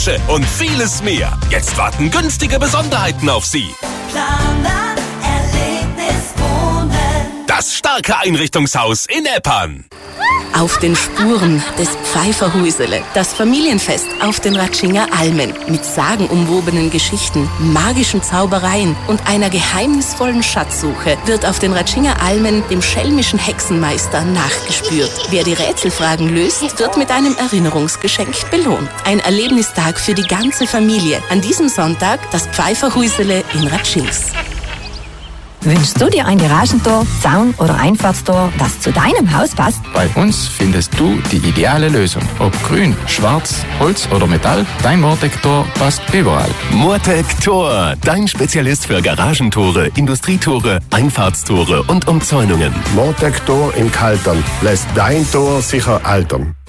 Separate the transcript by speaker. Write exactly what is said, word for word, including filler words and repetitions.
Speaker 1: und vieles mehr. Jetzt warten günstige Besonderheiten auf Sie.
Speaker 2: Planer Erlebniswohnen.
Speaker 1: Das starke Einrichtungshaus in Eppern.
Speaker 3: Auf den Spuren des Pfeiferhuisele. Das Familienfest auf den Ratschinger Almen. Mit sagenumwobenen Geschichten, magischen Zaubereien und einer geheimnisvollen Schatzsuche wird auf den Ratschinger Almen dem schelmischen Hexenmeister nachgespürt. Wer die Rätselfragen löst, wird mit einem Erinnerungsgeschenk belohnt. Ein Erlebnistag für die ganze Familie. An diesem Sonntag das Pfeiferhuisele in Ratschings.
Speaker 4: Wünschst du dir ein Garagentor, Zaun oder Einfahrtstor, das zu deinem Haus passt?
Speaker 5: Bei uns findest du die ideale Lösung. Ob grün, schwarz, Holz oder Metall, dein Mortec-Tor passt überall.
Speaker 1: Mortec Tor, dein Spezialist für Garagentore, Industrietore, Einfahrtstore und Umzäunungen.
Speaker 6: Mortec Tor in Kaltern lässt dein Tor sicher altern.